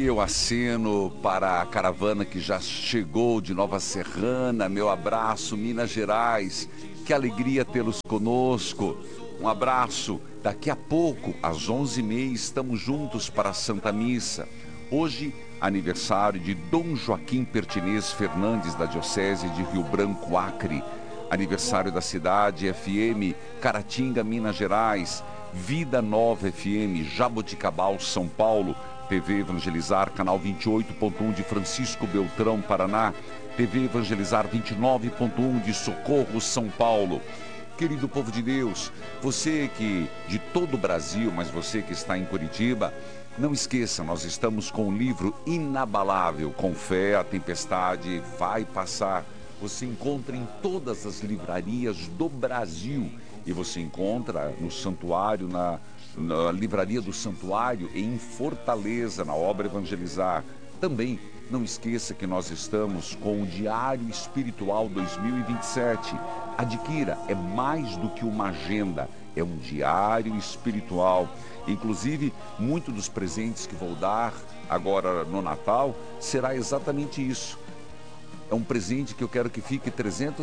Aqui eu aceno para a caravana que já chegou de Nova Serrana. Meu abraço, Minas Gerais. Que alegria tê-los conosco. Um abraço. Daqui a pouco, às 11h30, estamos juntos para a Santa Missa. Hoje, aniversário de Dom Joaquim Pertinez Fernandes, da Diocese de Rio Branco, Acre. Aniversário da cidade FM Caratinga, Minas Gerais. Vida Nova FM, Jaboticabal, São Paulo. TV Evangelizar, canal 28.1 de Francisco Beltrão, Paraná. TV Evangelizar 29.1 de Socorro, São Paulo. Querido povo de Deus, você que de todo o Brasil, mas você que está em Curitiba, não esqueça, nós estamos com o livro inabalável, Com Fé, a Tempestade Vai Passar. Você encontra em todas as livrarias do Brasil e você encontra no santuário, na livraria do Santuário em Fortaleza, na Obra Evangelizar. Também não esqueça que nós estamos com o Diário Espiritual 2027. Adquira, é mais do que uma agenda, é um diário espiritual. Inclusive, muitos dos presentes que vou dar agora no Natal será exatamente isso. É um presente que eu quero que fique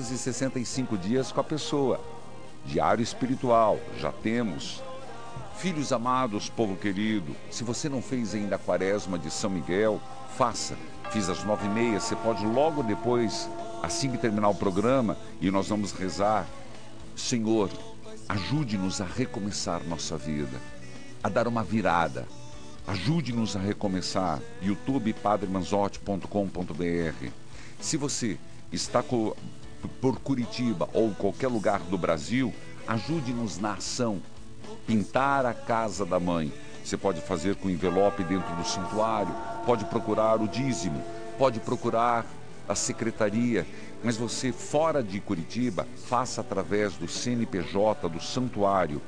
365 dias com a pessoa. Diário espiritual, já temos. Filhos amados, povo querido, se você não fez ainda a quaresma de São Miguel, faça. Fiz às 9h30, você pode logo depois, assim que terminar o programa, e nós vamos rezar. Senhor, ajude-nos a recomeçar nossa vida, a dar uma virada. Ajude-nos a recomeçar. YouTube, padremanzotti.com.br. Se você está por Curitiba ou qualquer lugar do Brasil, ajude-nos na ação. Pintar a casa da mãe. Você pode fazer com envelope dentro do santuário, pode procurar o dízimo, pode procurar a secretaria, mas você fora de Curitiba, faça através do CNPJ do santuário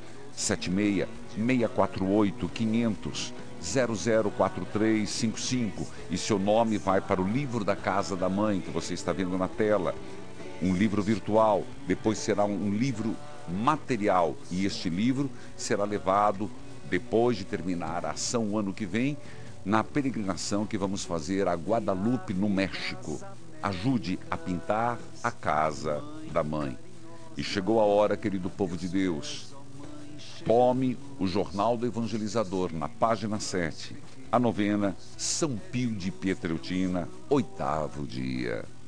76-648-500-004355 e seu nome vai para o livro da Casa da Mãe que você está vendo na tela. Um livro virtual, depois será um livro material e este livro será levado depois de terminar a ação o ano que vem na peregrinação que vamos fazer a Guadalupe, no México. Ajude a pintar a casa da mãe. E chegou a hora, querido povo de Deus, tome o Jornal do Evangelizador na página 7, a novena São Pio de Pietreutina, 8º dia.